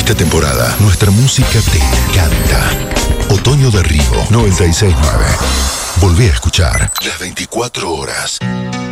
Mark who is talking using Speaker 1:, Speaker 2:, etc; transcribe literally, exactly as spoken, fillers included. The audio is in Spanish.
Speaker 1: Esta temporada, nuestra música te encanta. Otoño de Río noventa y seis punto nueve. Volví a escuchar las veinticuatro horas.